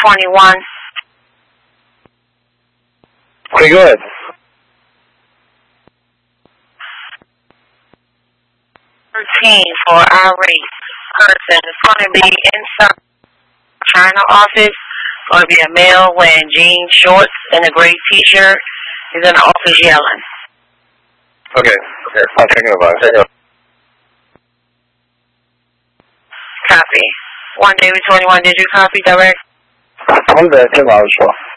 21. Okay, go ahead. For our race person. It's going to be inside the China office. It's going to be a male wearing jeans, shorts, and a gray t-shirt. He's in the office yelling. Okay. I'm taking advice. Copy. 1 David 21, did you copy direct? 1 day, 10 hours.